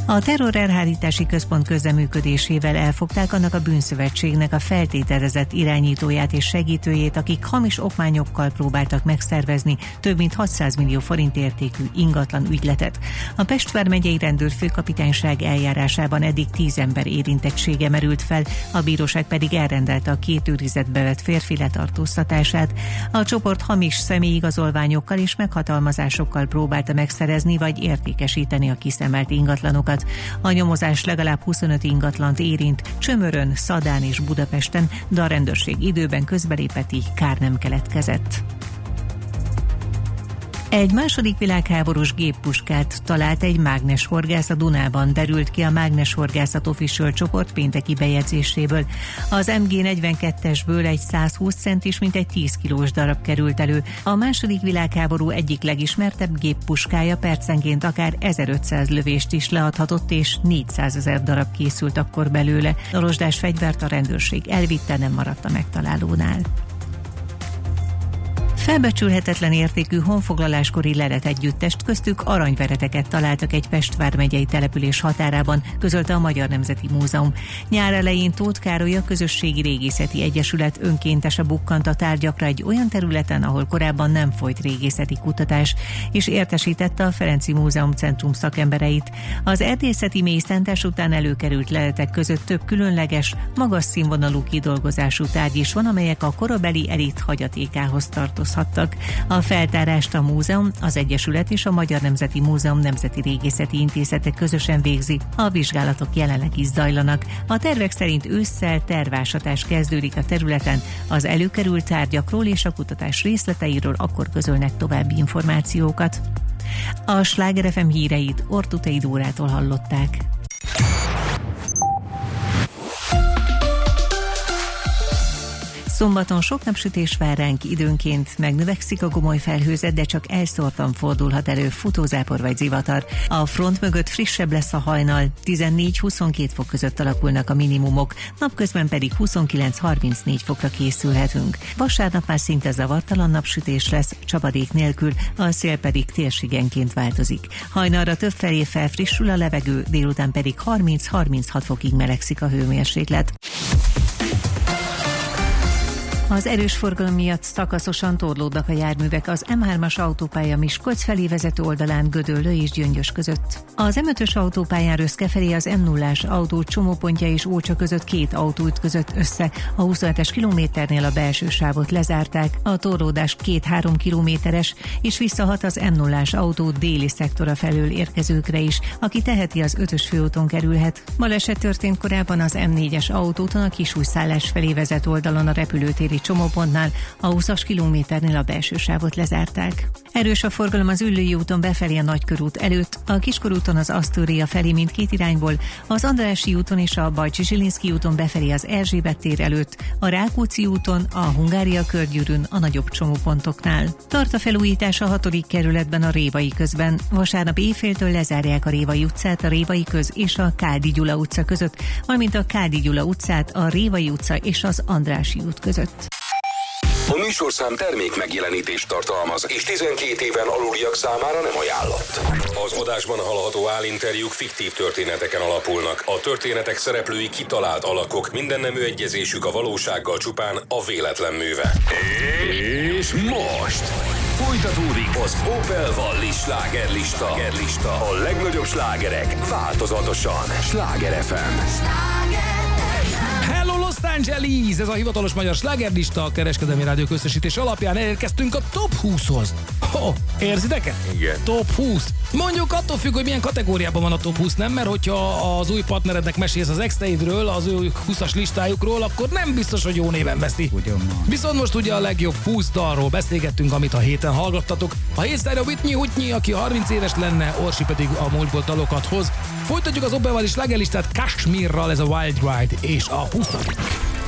A terrorelhárítási központ közreműködésével elfogták annak a bűnszövetségnek a feltételezett irányítóját és segítőjét, akik hamis okmányokkal próbáltak megszervezni több mint 600 millió forint értékű ingatlan ügyletet. A Pest vármegyei rendőrfőkapitányság eljárásában eddig 10 ember érintettsége merült fel, a bíróság pedig elrendelte a 2 őrizetbe vett férfi letartóztatását. A csoport hamis személyigazolványokkal és meghatalmazásokkal próbálta megszerezni vagy értékesíteni a kiszemelt ingatlanokat. A nyomozás legalább 25 ingatlant érint Csömörön, Szadán és Budapesten, de a rendőrség időben közbelépett, így kár nem keletkezett. Egy második világháborús géppuskát talált egy mágneshorgász a Dunában, derült ki a Mágneshorgászat Official csoport pénteki bejegyzéséből. Az MG42-esből egy 120 centis, mintegy 10 kilós darab került elő. A második világháború egyik legismertebb géppuskája percenként akár 1500 lövést is leadhatott, és 400 000 darab készült akkor belőle. A rozsdás fegyvert a rendőrség elvitte, nem maradt a megtalálónál. Felbecsülhetetlen értékű honfoglaláskori leletegyüttest, köztük aranyvereteket találtak egy Pest vármegyei település határában, közölte a Magyar Nemzeti Múzeum. Nyár elején Tóth Károly, a Közösségi Régészeti Egyesület önkéntese bukkant a tárgyakra egy olyan területen, ahol korábban nem folyt régészeti kutatás, és értesítette a Ferenci Múzeum Centrum szakembereit. Az erdészeti mélyszántás után előkerült leletek között több különleges, magas színvonalú kidolgozású tárgy is van, amelyek a korabeli elit hagyatékához tartozhatnak. A feltárást a múzeum, az Egyesület és a Magyar Nemzeti Múzeum Nemzeti Régészeti Intézete közösen végzi. A vizsgálatok jelenleg is zajlanak. A tervek szerint ősszel tervásatás kezdődik a területen, az előkerült tárgyakról és a kutatás részleteiről akkor közölnek további információkat. A Sláger FM híreit Ortutei Dórától hallották. Szombaton sok napsütés vár ránk, időnként megnövekszik a gomoly felhőzet, de csak elszórtan fordulhat elő futózápor vagy zivatar. A front mögött frissebb lesz a hajnal, 14-22 fok között alakulnak a minimumok, napközben pedig 29-34 fokra készülhetünk. Vasárnap már szinte zavartalan napsütés lesz, csapadék nélkül, a szél pedig térségenként változik. Hajnalra többfelé felfrissül a levegő, délután pedig 30-36 fokig melegszik a hőmérséklet. Az erős forgalom miatt szakaszosan torlódnak a járművek az M3-as autópálya Miskolc felé vezető oldalán Gödöllő és Gyöngyös között. Az M5-ös autópályán Röszke felé az M0-ás autó csomópontja és Ócsa között 2 autó ütközött össze. A 27-es kilométernél a belső sávot lezárták, a torlódás 2-3 kilométeres, és visszahat az M0-ás autó déli szektora felől érkezőkre is, aki teheti, az 5-ös főúton kerülhet. Baleset történt korábban az M4-es autóton a Kisújszállás felé vezető oldalon a repülőtéri csomópontnál, a 20-as kilométernél a belső sávot lezárták. Erős a forgalom az Üllői úton befelé a Nagykörút előtt, a Kiskorúton az Asztória felé mindkét irányból, az Andrássy úton és a Bajcsy-Zsilinszky úton befelé az Erzsébet tér előtt, a Rákóczi úton, a Hungária körgyűrűn a nagyobb csomópontoknál. Tart a felújítás a 6. kerületben a Révai közben. Vasárnap éjféltől lezárják a Révai utcát, a Révai köz és a Káldi Gyula utca között, valamint a Káldi Gyula utcát a Révai utca és az Andrássy út között. A műsorszám termék megjelenítést tartalmaz, és 12 éven aluliak számára nem ajánlott. Az adásban hallható állinterjúk fiktív történeteken alapulnak. A történetek szereplői kitalált alakok, mindennemű egyezésük a valósággal csupán a véletlen műve. És most folytatódik az Opel Valli slágerlista. A legnagyobb slágerek változatosan. Sláger FM. Hello Los Angeles! Ez a hivatalos magyar slágerlista, a Kereskedelmi Rádió összesítés alapján elérkeztünk a Top 20-hoz. Érzitek-e? Igen. Top 20. Mondjuk attól függ, hogy milyen kategóriában van a Top 20, nem? Mert hogyha az új partnerednek mesélsz az exteidről, az ő 20-as listájukról, akkor nem biztos, hogy jó néven veszi. Ugyan. Viszont most ugye a legjobb 20 dalról beszélgettünk, amit a héten hallgattatok. A hétszára Whitney, aki 30 éves lenne, Orsi pedig a múltból dalokat hoz. Folytatjuk az Opel Valli slágerlistát Kashmirral, ez a Wild Ride és a 20.